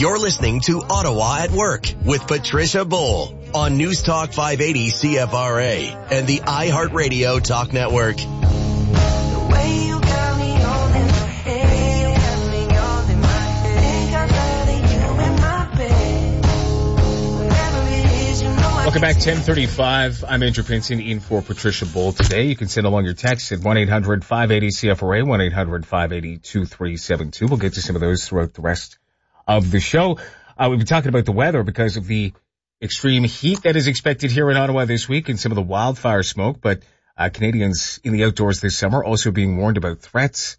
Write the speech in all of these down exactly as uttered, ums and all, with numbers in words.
You're listening to Ottawa at Work with Patricia Bull on News Talk five eighty C F R A and the iHeartRadio Talk Network. Welcome back, ten thirty-five. I'm Andrew Pinson in for Patricia Bull today. You can send along your texts at one eight hundred five eighty C F R A, one eight hundred five eighty two three seven two. We'll get to some of those throughout the rest of the show. Uh, we've been talking about the weather because of the extreme heat that is expected here in Ottawa this week and some of the wildfire smoke, but uh, Canadians in the outdoors this summer also being warned about threats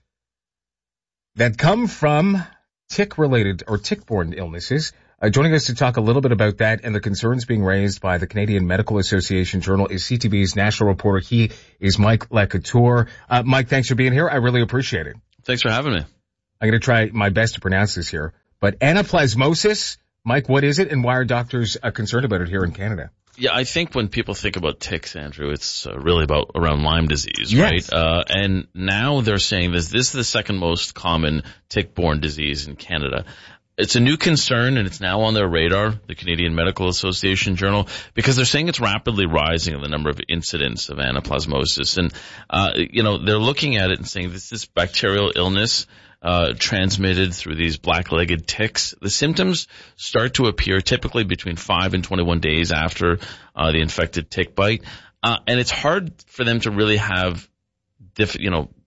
that come from tick-related or tick-borne illnesses. Uh, joining us to talk a little bit about that and the concerns being raised by the Canadian Medical Association Journal is C T V's national reporter. He is Mike Lacouture. Uh, Mike, thanks for being here. I really appreciate it. Thanks for having me. I'm going to try my best to pronounce this here. But anaplasmosis, Mike, what is it and why are doctors uh, concerned about it here in Canada? Yeah, I think when people think about ticks, Andrew, it's uh, really about around Lyme disease, yes. right? Uh, and now they're saying this, this is the second most common tick-borne disease in Canada. It's a new concern, and it's now on their radar, the Canadian Medical Association Journal, because they're saying it's rapidly rising in the number of incidents of anaplasmosis. And, uh, you know, they're looking at it and saying this is bacterial illness uh transmitted through these black-legged ticks. The symptoms start to appear typically between five and twenty-one days after uh the infected tick bite. Uh and it's hard for them to really have, diff, you know,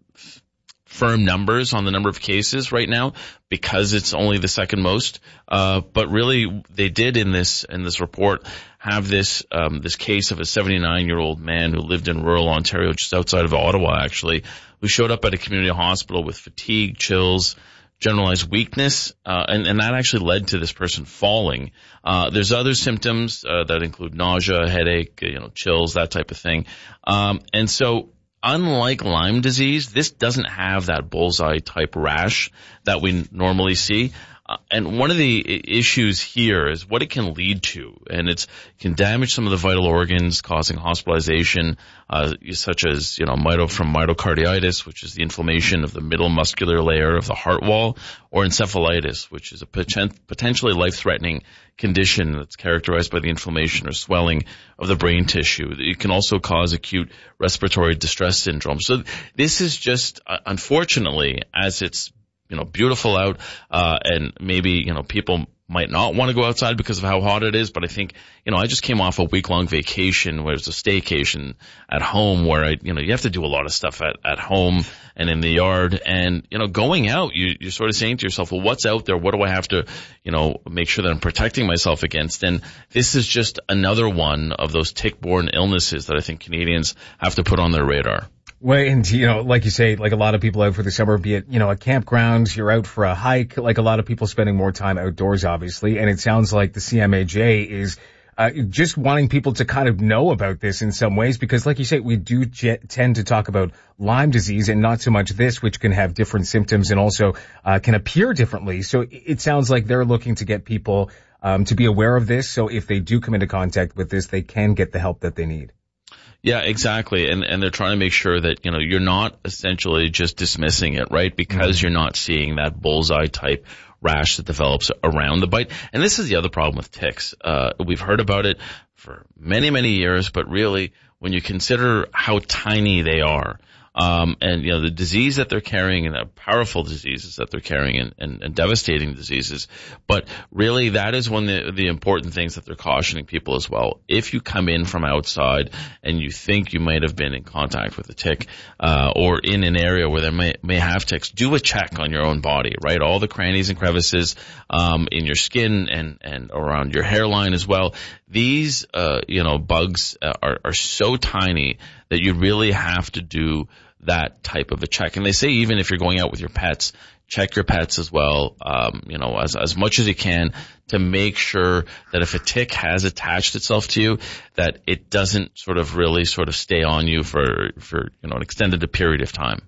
firm numbers on the number of cases right now because it's only the second most. Uh, but really they did in this, in this report have this, um, this case of a seventy-nine year old man who lived in rural Ontario, just outside of Ottawa actually, who showed up at a community hospital with fatigue, chills, generalized weakness, uh, and, and that actually led to this person falling. Uh, there's other symptoms, uh, that include nausea, headache, you know, chills, that type of thing. Um, and so, unlike Lyme disease, this doesn't have that bullseye type rash that we normally see. Uh, and one of the issues here is what it can lead to, and it can damage some of the vital organs, causing hospitalization, uh, such as, you know, mito from myocarditis, which is the inflammation of the middle muscular layer of the heart wall, or encephalitis, which is a poten- potentially life-threatening condition that's characterized by the inflammation or swelling of the brain tissue. It can also cause acute respiratory distress syndrome. So this is just, uh, unfortunately, as it's, you know, beautiful out, uh, and maybe, you know, people might not want to go outside because of how hot it is, but I think, you know, I just came off a week-long vacation where it's a staycation at home where I, you know, you have to do a lot of stuff at, at home and in the yard. And, you know, going out, you, you're sort of saying to yourself, well, what's out there? What do I have to, you know, make sure that I'm protecting myself against? And this is just another one of those tick-borne illnesses that I think Canadians have to put on their radar. Well, and, you know, like you say, like a lot of people out for the summer, be it, you know, at campgrounds, you're out for a hike, like a lot of people spending more time outdoors, obviously. And it sounds like the C M A J is uh, just wanting people to kind of know about this in some ways, because like you say, we do j- tend to talk about Lyme disease and not so much this, which can have different symptoms and also uh, can appear differently. So it sounds like they're looking to get people um, to be aware of this. So if they do come into contact with this, they can get the help that they need. Yeah, exactly. And, and they're trying to make sure that, you know, you're not essentially just dismissing it, right? Because mm-hmm. you're not seeing that bullseye type rash that develops around the bite. And this is the other problem with ticks. Uh, we've heard about it for many, many years, but really when you consider how tiny they are, Um, and, you know, the disease that they're carrying and the powerful diseases that they're carrying and, and, and devastating diseases. But really that is one of the, the important things that they're cautioning people as well. If you come in from outside and you think you might have been in contact with a tick, uh, or in an area where they may, may have ticks, do a check on your own body, right? All the crannies and crevices, um, in your skin and, and around your hairline as well. These, uh, you know, bugs uh, are, are so tiny that you really have to do that type of a check. And they say even if you're going out with your pets, check your pets as well, um, you know, as, as much as you can to make sure that if a tick has attached itself to you, that it doesn't sort of really sort of stay on you for, for, you know, an extended period of time.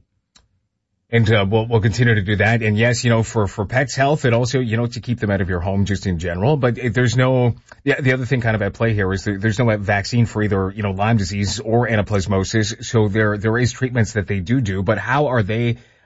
And uh, we'll, we'll continue to do that. And yes, you know, for, for pets' health and also, you know, to keep them out of your home just in general. But if there's no, yeah, the other thing kind of at play here is there, there's no vaccine for either, you know, Lyme disease or anaplasmosis. So there, there is treatments that they do do. But how are they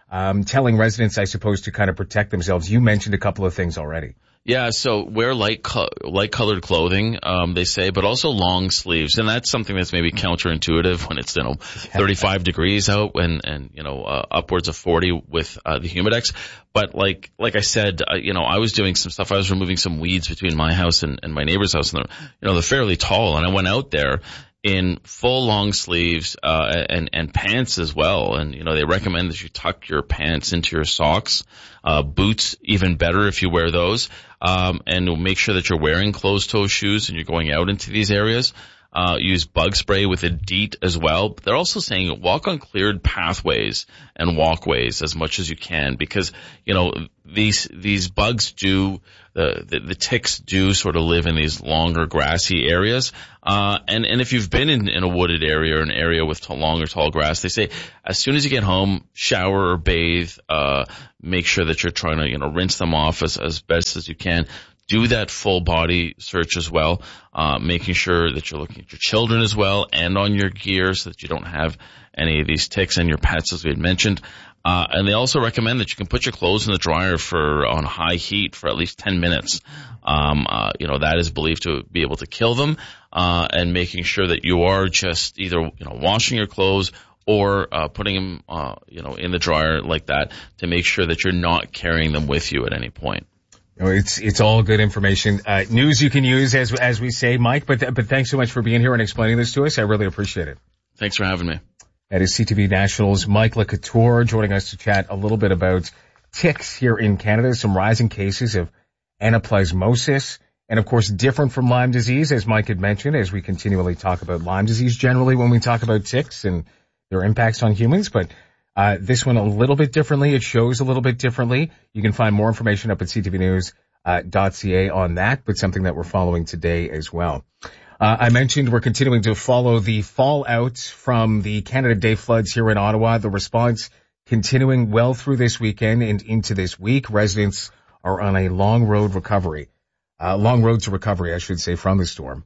um, telling residents, I suppose, to kind of protect themselves. You mentioned a couple of things already. Yeah, so wear light co- light colored clothing, um, they say, but also long sleeves, and that's something that's maybe counterintuitive when it's, you know, thirty-five degrees out and and you know uh, upwards of forty with uh, the Humidex. But like like I said, uh, you know, I was doing some stuff. I was removing some weeds between my house and, and my neighbor's house, and they're, you know, they're fairly tall, and I went out there in full long sleeves, uh, and, and pants as well. And, you know, they recommend that you tuck your pants into your socks, uh, boots even better if you wear those. Um, and make sure that you're wearing closed toe shoes and you're going out into these areas. Uh, use bug spray with a DEET as well. But they're also saying walk on cleared pathways and walkways as much as you can because, you know, these, these bugs do, the, the, the ticks do sort of live in these longer grassy areas. Uh, and, and if you've been in, in a wooded area or an area with tall, long or tall grass, they say as soon as you get home, shower or bathe, uh, make sure that you're trying to, you know, rinse them off as, as best as you can. Do that full body search as well, uh, making sure that you're looking at your children as well and on your gear so that you don't have any of these ticks and your pets as we had mentioned. Uh, and they also recommend that you can put your clothes in the dryer for on high heat for at least ten minutes. Um, uh, you know, that is believed to be able to kill them, uh, and making sure that you are just either, you know, washing your clothes or, uh, putting them, uh, you know, in the dryer like that to make sure that you're not carrying them with you at any point. You know, it's, it's all good information, uh, news you can use as, as we say, Mike, but, but thanks so much for being here and explaining this to us. I really appreciate it. Thanks for having me. That is C T V National's Mike LeCouture joining us to chat a little bit about ticks here in Canada, some rising cases of anaplasmosis, and of course different from Lyme disease, as Mike had mentioned, as we continually talk about Lyme disease generally when we talk about ticks and their impacts on humans, but Uh, this one a little bit differently. It shows a little bit differently. You can find more information up at c t v news dot c a on that, but something that we're following today as well. Uh, I mentioned we're continuing to follow the fallout from the Canada Day floods here in Ottawa. The response continuing well through this weekend and into this week. Residents are on a long road recovery, uh, long road to recovery, I should say, from the storm.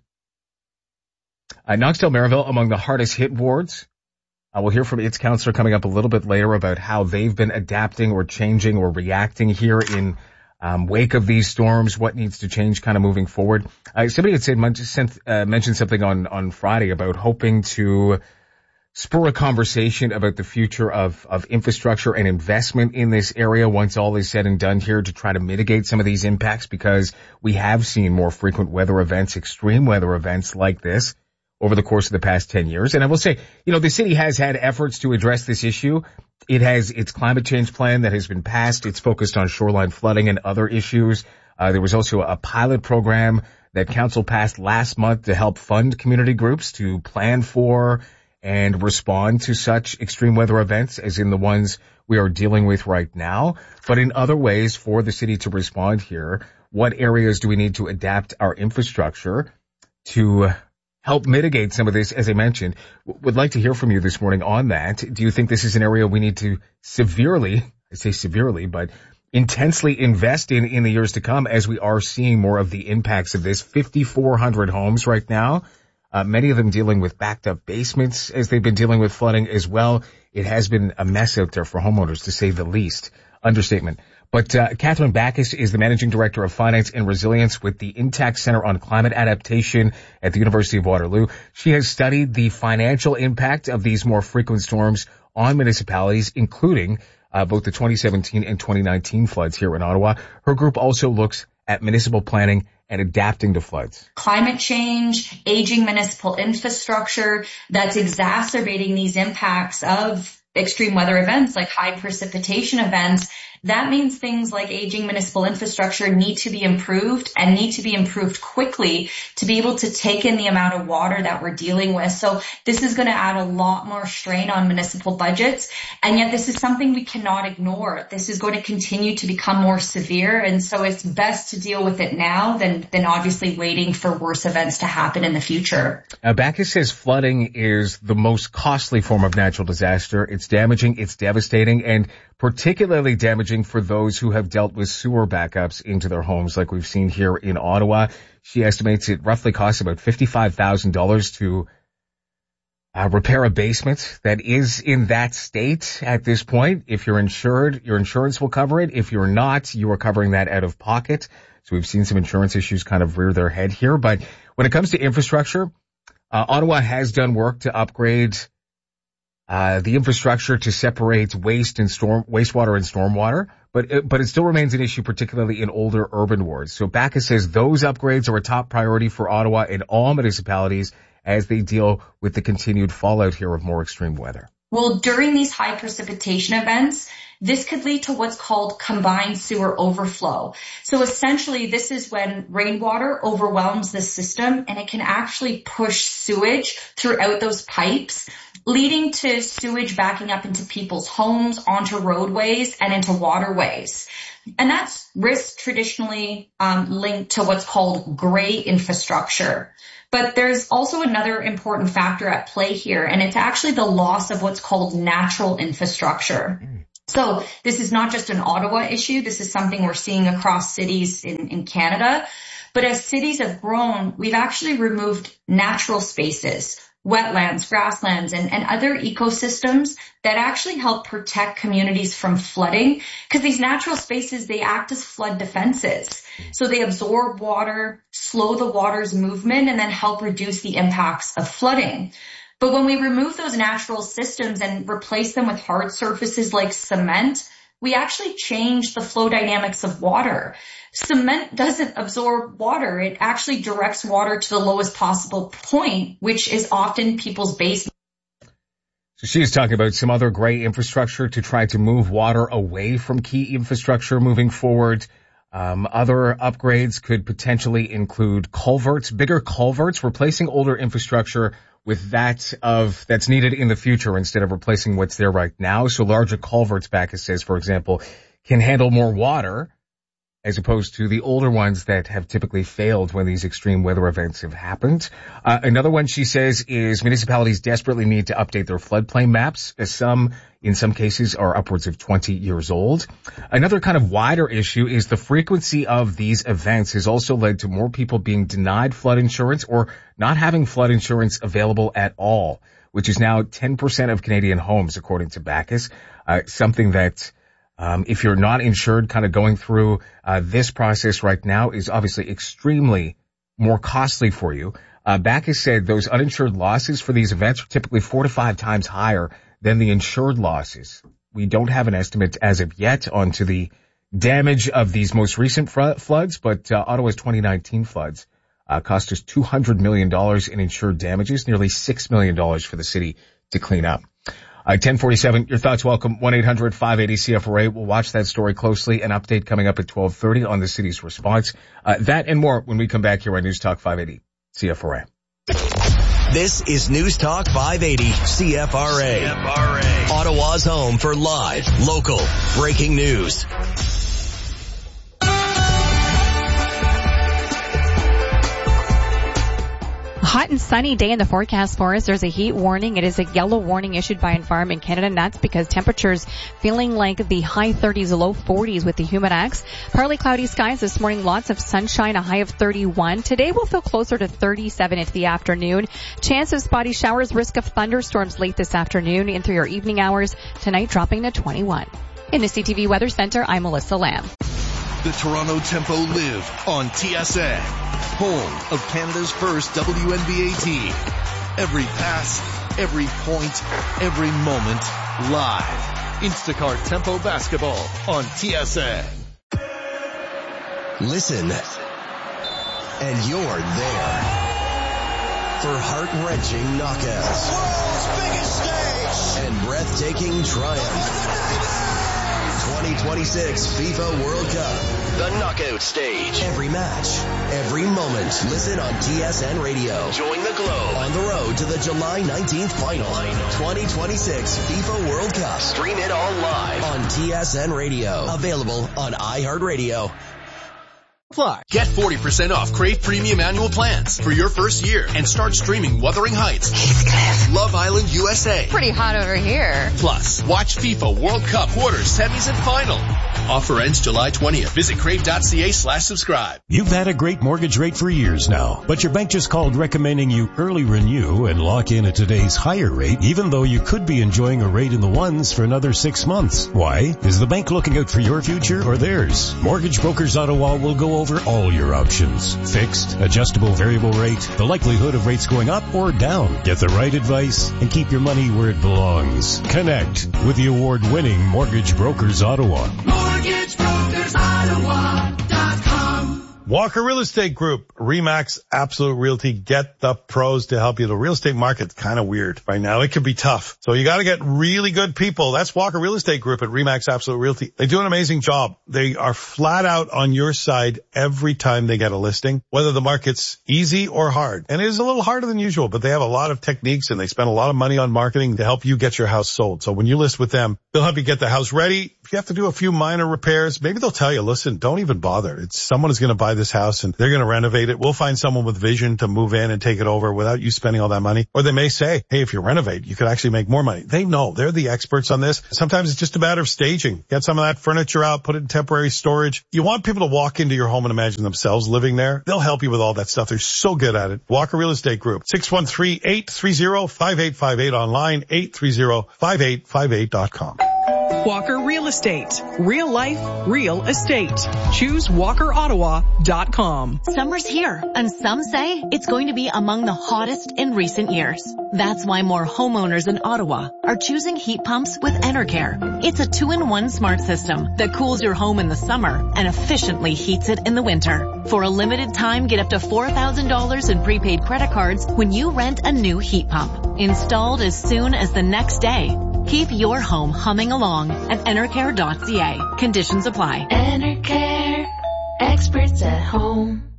Uh, Knoxdale Merivale among the hardest hit wards. Uh, we'll hear from its councillor coming up a little bit later about how they've been adapting or changing or reacting here in um, wake of these storms, what needs to change kind of moving forward. Uh, somebody had said, uh, mentioned something on, on Friday about hoping to spur a conversation about the future of, of infrastructure and investment in this area once all is said and done here to try to mitigate some of these impacts because we have seen more frequent weather events, extreme weather events like this over the course of the past ten years. And I will say, you know, the city has had efforts to address this issue. It has its climate change plan that has been passed. It's focused on shoreline flooding and other issues. Uh, there was also a pilot program that council passed last month to help fund community groups to plan for and respond to such extreme weather events as in the ones we are dealing with right now. But in other ways for the city to respond here, what areas do we need to adapt our infrastructure to help mitigate some of this, as I mentioned? Would like to hear from you this morning on that. Do you think this is an area we need to severely, I say severely, but intensely invest in in the years to come as we are seeing more of the impacts of this? fifty-four hundred homes right now, uh, many of them dealing with backed up basements as they've been dealing with flooding as well. It has been a mess out there for homeowners, to say the least. Understatement. But uh, Catherine Backus is the Managing Director of Finance and Resilience with the Intact Center on Climate Adaptation at the University of Waterloo. She has studied the financial impact of these more frequent storms on municipalities, including uh, both the twenty seventeen and twenty nineteen floods here in Ottawa. Her group also looks at municipal planning and adapting to floods. Climate change, aging municipal infrastructure that's exacerbating these impacts of extreme weather events like high precipitation events. That means things like aging municipal infrastructure need to be improved and need to be improved quickly to be able to take in the amount of water that we're dealing with. So this is going to add a lot more strain on municipal budgets. And yet this is something we cannot ignore. This is going to continue to become more severe. And so it's best to deal with it now than, than obviously waiting for worse events to happen in the future. Uh, Backus says flooding is the most costly form of natural disaster. It's damaging, it's devastating, and particularly damaging for those who have dealt with sewer backups into their homes like we've seen here in Ottawa. She estimates it roughly costs about fifty-five thousand dollars to uh, repair a basement that is in that state at this point. If you're insured, your insurance will cover it. If you're not, you are covering that out of pocket. So we've seen some insurance issues kind of rear their head here. But when it comes to infrastructure, uh, Ottawa has done work to upgrade uh the infrastructure to separate waste and storm wastewater and stormwater, but it, but it still remains an issue, particularly in older urban wards. So Backus says those upgrades are a top priority for Ottawa and all municipalities as they deal with the continued fallout here of more extreme weather. Well, during these high precipitation events, this could lead to what's called combined sewer overflow. So essentially, this is when rainwater overwhelms the system and it can actually push sewage throughout those pipes, leading to sewage backing up into people's homes, onto roadways, and into waterways. And that's risk traditionally um, linked to what's called gray infrastructure. But there's also another important factor at play here, and it's actually the loss of what's called natural infrastructure. Mm. So this is not just an Ottawa issue. This is something we're seeing across cities in, in Canada. But as cities have grown, we've actually removed natural spaces, wetlands, grasslands, and, and other ecosystems that actually help protect communities from flooding, because these natural spaces, they act as flood defenses. So they absorb water, slow the water's movement, and then help reduce the impacts of flooding. But when we remove those natural systems and replace them with hard surfaces like cement, we actually change the flow dynamics of water. Cement doesn't absorb water. It actually directs water to the lowest possible point, which is often people's basements. So she is talking about some other gray infrastructure to try to move water away from key infrastructure moving forward. Um, other upgrades could potentially include culverts, bigger culverts, replacing older infrastructure with that of that's needed in the future instead of replacing what's there right now. So larger culverts, Backus says, for example, can handle more water as opposed to the older ones that have typically failed when these extreme weather events have happened. Uh, another one, she says, is municipalities desperately need to update their floodplain maps, as some, in some cases, are upwards of twenty years old. Another kind of wider issue is the frequency of these events has also led to more people being denied flood insurance or not having flood insurance available at all, which is now ten percent of Canadian homes, according to Backus, uh, something that Um, if you're not insured, kind of going through uh, this process right now is obviously extremely more costly for you. Uh, Backus said those uninsured losses for these events are typically four to five times higher than the insured losses. We don't have an estimate as of yet onto the damage of these most recent fr- floods, but uh, Ottawa's twenty nineteen floods uh, cost us two hundred million dollars in insured damages, nearly six million dollars for the city to clean up. Uh, ten forty-seven, your thoughts welcome, one eight hundred five eighty C F R A. We'll watch that story closely. An update coming up at twelve thirty on the city's response. Uh, that and more when we come back here on News Talk five eighty C F R A. This is News Talk five eighty C F R A. C F R A. Ottawa's home for live, local, breaking news. Hot and sunny day in the forecast for us. There's a heat warning. It is a yellow warning issued by Environment Canada, and that's because temperatures feeling like the high thirties, low forties with the humidex. Partly cloudy skies this morning, lots of sunshine, a high of thirty-one. Today we'll feel closer to thirty-seven into the afternoon. Chance of spotty showers, risk of thunderstorms late this afternoon and through your evening hours. Tonight dropping to twenty-one. In the C T V Weather Center, I'm Melissa Lamb. The Toronto Tempo live on T S N, home of Canada's first W N B A team. Every pass, every point, every moment, live. Instacart Tempo Basketball on T S N. Listen, and you're there for heart-wrenching knockouts. World's biggest stage! And breathtaking triumph. twenty twenty-six FIFA World Cup. The knockout stage. Every match, every moment. Listen on T S N Radio. Join the Globe on the road to the July nineteenth final. twenty twenty-six FIFA World Cup. Stream it all live on T S N Radio. Available on iHeartRadio. Apply. Get forty percent off Crave Premium Annual Plans for your first year and start streaming Wuthering Heights, Heathcliff, Love Island U S A. Pretty hot over here. Plus, watch FIFA World Cup quarters, semis, and final. Offer ends July twentieth. Visit crave.ca slash subscribe. You've had a great mortgage rate for years now, but your bank just called recommending you early renew and lock in at today's higher rate, even though you could be enjoying a rate in the ones for another six months. Why? Is the bank looking out for your future or theirs? Mortgage Brokers Ottawa will go over all your options. Fixed, adjustable variable rate, the likelihood of rates going up or down. Get the right advice and keep your money where it belongs. Connect with the award-winning Mortgage Brokers Ottawa. Mortgage Brokers Ottawa dot com. Walker Real Estate Group, Remax Absolute Realty. Get the pros to help you. The real estate market's kind of weird right now. It can be tough. So you got to get really good people. That's Walker Real Estate Group at Remax Absolute Realty. They do an amazing job. They are flat out on your side every time they get a listing, whether the market's easy or hard. And it is a little harder than usual, but they have a lot of techniques and they spend a lot of money on marketing to help you get your house sold. So when you list with them, they'll help you get the house ready. If you have to do a few minor repairs, maybe they'll tell you, listen, don't even bother. It's someone is going to buy this house and they're going to renovate it. We'll find someone with vision to move in and take it over without you spending all that money. Or they may say, hey, if you renovate, you could actually make more money. They know. They're the experts on this. Sometimes it's just a matter of staging. Get some of that furniture out, put it in temporary storage. You want people to walk into your home and imagine themselves living there. They'll help you with all that stuff. They're so good at it. Walker Real Estate Group, six one three, eight three zero, five eight five eight online, eight three zero, five eight five eight dot com. Walker Real Estate. Real life, real estate. Choose walker ottawa dot com. Summer's here, and some say it's going to be among the hottest in recent years. That's why more homeowners in Ottawa are choosing heat pumps with Enercare. It's a two-in-one smart system that cools your home in the summer and efficiently heats it in the winter. For a limited time, get up to four thousand dollars in prepaid credit cards when you rent a new heat pump. Installed as soon as the next day. Keep your home humming along at enercare dot c a. Conditions apply. Enercare. Experts at home.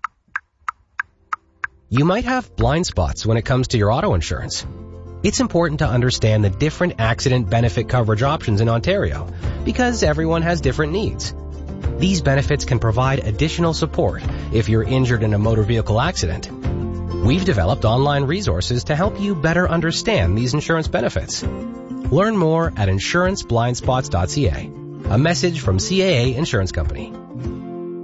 You might have blind spots when it comes to your auto insurance. It's important to understand the different accident benefit coverage options in Ontario because everyone has different needs. These benefits can provide additional support if you're injured in a motor vehicle accident. We've developed online resources to help you better understand these insurance benefits. Learn more at insurance blind spots dot c a. A message from C A A Insurance Company.